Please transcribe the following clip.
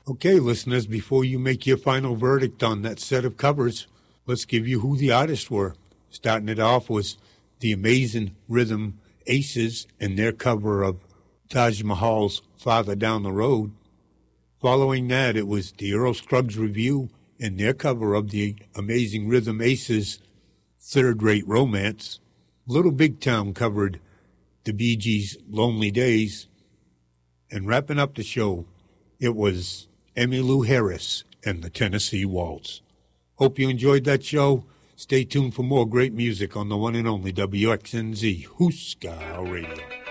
Okay, listeners, before you make your final verdict on that set of covers, let's give you who the artists were. Starting it off was the Amazing Rhythm Aces and their cover of Taj Mahal's Farther Down the Road. Following that, it was the Earl Scruggs Review and their cover of the Amazing Rhythm Aces' Third Rate Romance. Little Big Town covered the Bee Gees' Lonely Days. And wrapping up the show, it was Emmylou Harris and the Tennessee Waltz. Hope you enjoyed that show. Stay tuned for more great music on the one and only WXNZ Huska Radio.